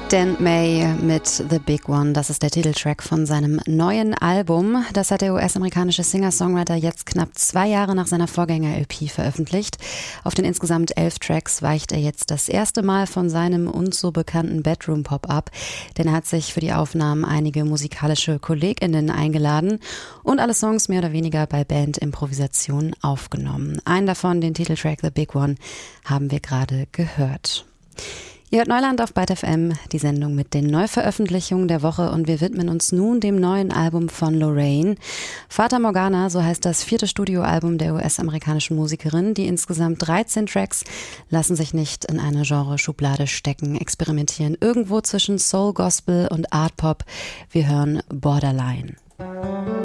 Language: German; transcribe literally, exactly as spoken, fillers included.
Dan May mit The Big One, das ist der Titeltrack von seinem neuen Album. Das hat der U S-amerikanische Singer-Songwriter jetzt knapp zwei Jahre nach seiner Vorgänger-L P veröffentlicht. Auf den insgesamt elf Tracks weicht er jetzt das erste Mal von seinem uns so bekannten Bedroom-Pop ab, denn er hat sich für die Aufnahmen einige musikalische KollegInnen eingeladen und alle Songs mehr oder weniger bei Band-Improvisation aufgenommen. Einen davon, den Titeltrack The Big One, haben wir gerade gehört. Ihr hört Neuland auf Byte F M, die Sendung mit den Neuveröffentlichungen der Woche, und wir widmen uns nun dem neuen Album von Lorraine. Fata Morgana, so heißt das vierte Studioalbum der U S-amerikanischen Musikerin. Die insgesamt dreizehn Tracks lassen sich nicht in eine Genre-Schublade stecken, experimentieren irgendwo zwischen Soul, Gospel und Art Pop. Wir hören Borderline.